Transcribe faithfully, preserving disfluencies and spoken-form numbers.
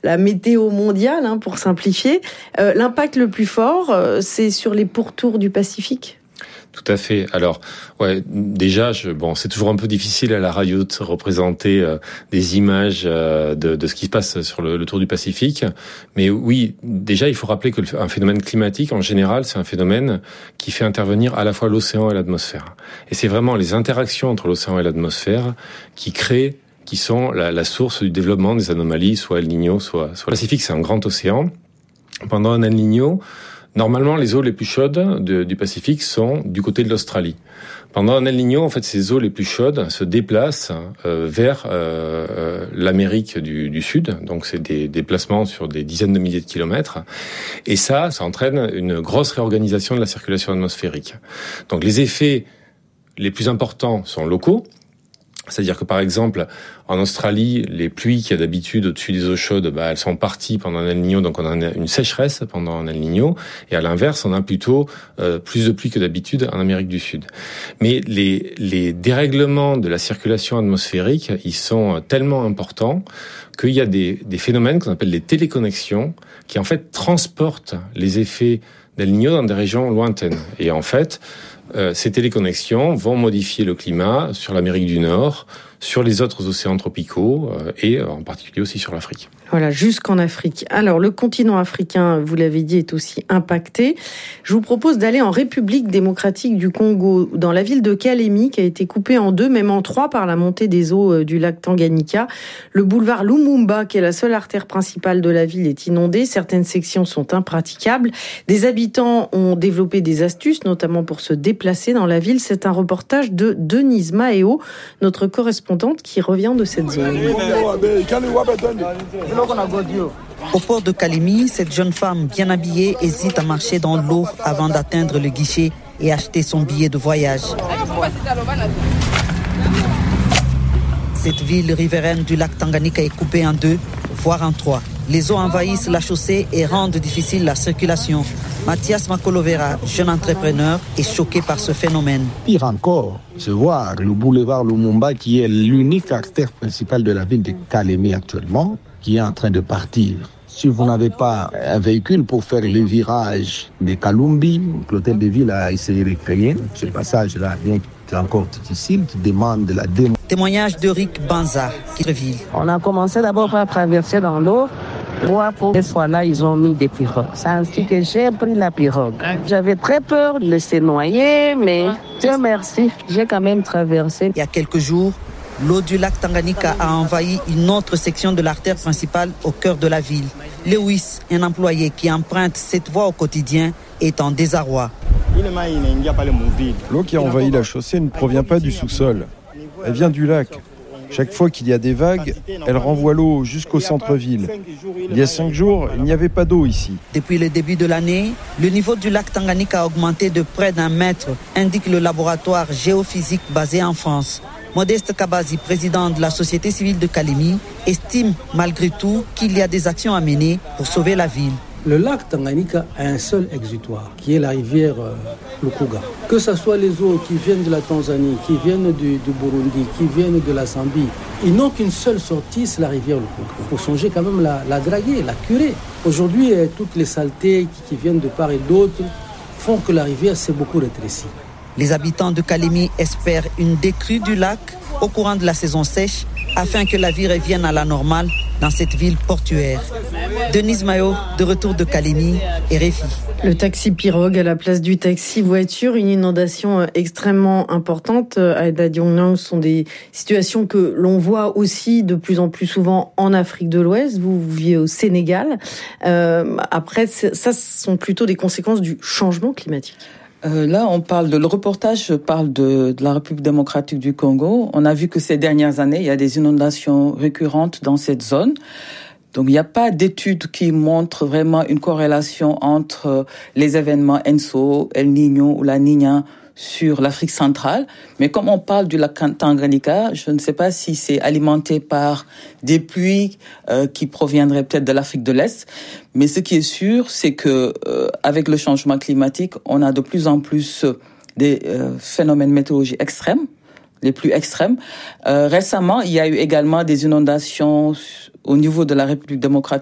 la météo mondiale, hein, pour simplifier. Euh, l'impact le plus fort, euh, c'est sur les pourtours du Pacifique ? Tout à fait. Alors, ouais, déjà, je, bon, c'est toujours un peu difficile à la radio de représenter euh, des images euh, de, de ce qui se passe sur le, le tour du Pacifique. Mais oui, déjà, il faut rappeler que un phénomène climatique, en général, c'est un phénomène qui fait intervenir à la fois l'océan et l'atmosphère. Et c'est vraiment les interactions entre l'océan et l'atmosphère qui créent, qui sont la, la source du développement des anomalies, soit El Niño, soit, soit le Pacifique, c'est un grand océan. Pendant un El Niño, normalement, les eaux les plus chaudes de, du Pacifique sont du côté de l'Australie. Pendant un El Niño, en fait, ces eaux les plus chaudes se déplacent euh, vers euh, l'Amérique du, du Sud. Donc, c'est des déplacements sur des dizaines de milliers de kilomètres. Et ça, ça entraîne une grosse réorganisation de la circulation atmosphérique. Donc, les effets les plus importants sont locaux. C'est-à-dire que, par exemple, en Australie, les pluies qu'il y a d'habitude au-dessus des eaux chaudes, bah, elles sont parties pendant un El Niño, donc on a une sécheresse pendant un El Niño. Et à l'inverse, on a plutôt euh, plus de pluie que d'habitude en Amérique du Sud. Mais les, les dérèglements de la circulation atmosphérique, ils sont tellement importants qu'il y a des, des phénomènes qu'on appelle les téléconnexions, qui en fait transportent les effets d'El Niño dans des régions lointaines. Et en fait, Euh, ces téléconnexions vont modifier le climat sur l'Amérique du Nord, sur les autres océans tropicaux euh, et en particulier aussi sur l'Afrique. Voilà, jusqu'en Afrique. Alors, le continent africain, vous l'avez dit, est aussi impacté. Je vous propose d'aller en République démocratique du Congo, dans la ville de Kalemi, qui a été coupée en deux, même en trois, par la montée des eaux du lac Tanganyika. Le boulevard Lumumba, qui est la seule artère principale de la ville, est inondé. Certaines sections sont impraticables. Des habitants ont développé des astuces, notamment pour se déplacer dans la ville. C'est un reportage de Denise Maheo, notre correspondante qui revient de cette zone. Au port de Kalemi, cette jeune femme bien habillée hésite à marcher dans l'eau avant d'atteindre le guichet et acheter son billet de voyage. Cette ville riveraine du lac Tanganyika est coupée en deux, voire en trois. Les eaux envahissent la chaussée et rendent difficile la circulation. Mathias Makolovera, jeune entrepreneur, est choqué par ce phénomène. Pire encore, c'est voir le boulevard Lumumba, qui est l'unique artère principale de la ville de Kalemi actuellement, qui est en train de partir. Si vous n'avez pas un véhicule pour faire le virage de Kalumbi, l'hôtel de ville a essayé de créer. Ce passage-là, bien c'est encore difficile, qui demande de la démo. Témoignage de Rick Banza, qui ville. On a commencé d'abord par traverser dans l'eau. Moi, pour cette fois-là, ils ont mis des pirogues. C'est ainsi que j'ai pris la pirogue. J'avais très peur de laisser noyer, mais Dieu merci, j'ai quand même traversé. Il y a quelques jours, l'eau du lac Tanganyika a envahi une autre section de l'artère principale au cœur de la ville. Lewis, un employé qui emprunte cette voie au quotidien, est en désarroi. L'eau qui a envahi la chaussée ne provient pas du sous-sol. Elle vient du lac. Chaque fois qu'il y a des vagues, elle renvoie l'eau jusqu'au centre-ville. Il y a cinq jours, il n'y avait pas d'eau ici. Depuis le début de l'année, le niveau du lac Tanganyika a augmenté de près d'un mètre, indique le laboratoire géophysique basé en France. Modeste Kabazi, président de la société civile de Kalemi, estime malgré tout qu'il y a des actions à mener pour sauver la ville. Le lac Tanganyika a un seul exutoire, qui est la rivière euh, Lukuga. Que ce soit les eaux qui viennent de la Tanzanie, qui viennent du, du Burundi, qui viennent de la Zambie, ils n'ont qu'une seule sortie, c'est la rivière Lukuga. Il faut songer quand même la, la draguer, la curer. Aujourd'hui, euh, toutes les saletés qui, qui viennent de part et d'autre font que la rivière s'est beaucoup rétrécie. Les habitants de Kalemi espèrent une décrue du lac au courant de la saison sèche afin que la vie revienne à la normale dans cette ville portuaire. Denise Mayo, de retour de Kalemi, R F I. Le taxi pirogue à la place du taxi voiture, une inondation extrêmement importante. Aïda Diong, ce sont des situations que l'on voit aussi de plus en plus souvent en Afrique de l'Ouest. Vous, vous vivez au Sénégal. Euh, après, ça, ce sont plutôt des conséquences du changement climatique. Euh, là, on parle de, le reportage parle de, de la République démocratique du Congo. On a vu que ces dernières années, il y a des inondations récurrentes dans cette zone. Donc, il n'y a pas d'études qui montrent vraiment une corrélation entre les événements Enso, El Niño ou la Niña sur l'Afrique centrale. Mais comme on parle du lac Tanganyika, je ne sais pas si c'est alimenté par des pluies euh, qui proviendraient peut-être de l'Afrique de l'Est. Mais ce qui est sûr, c'est que euh, avec le changement climatique, on a de plus en plus des euh, phénomènes météorologiques extrêmes, les plus extrêmes. Euh, récemment, il y a eu également des inondations au niveau de la République démocratique